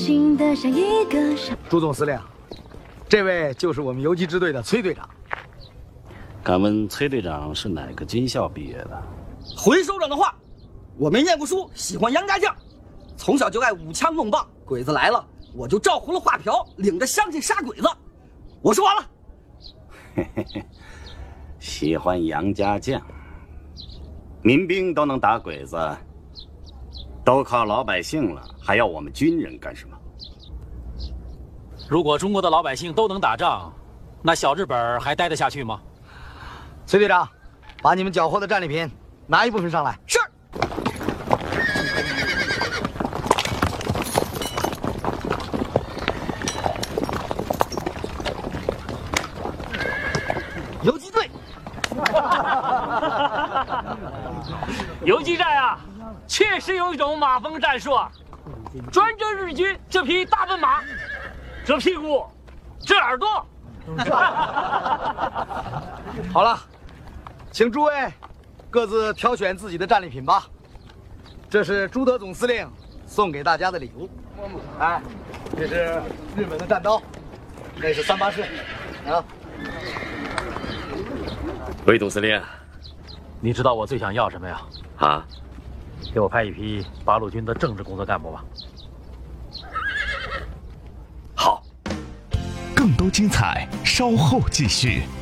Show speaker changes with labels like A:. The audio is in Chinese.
A: 新的像一个傻。
B: 朱总司令，这位就是我们游击支队的崔队长。
C: 敢问崔队长是哪个军校毕业的？
D: 回首长的话，我没念过书，喜欢杨家将，从小就爱舞枪弄棒，鬼子来了我就照葫芦画瓢，领着乡亲杀鬼子。我说完了。
C: 嘿嘿嘿，喜欢杨家将，民兵都能打鬼子，都靠老百姓了，还要我们军人干什么？
E: 如果中国的老百姓都能打仗，那小日本还待得下去吗？
B: 崔队长，把你们缴获的战利品拿一部分上来。
D: 是。游击队。
F: 游击战啊，确实有一种马蜂战术啊，专征日军这匹大笨马，这屁股，这耳朵。
B: 好了，请诸位各自挑选自己的战利品吧。这是朱德总司令送给大家的礼物。哎，这是日本的战刀，那是384啊。
C: 魏总司令，
E: 你知道我最想要什么呀？
C: 啊，
E: 给我派一批八路军的政治工作干部吧。
C: 好。
G: 更多精彩，稍后继续。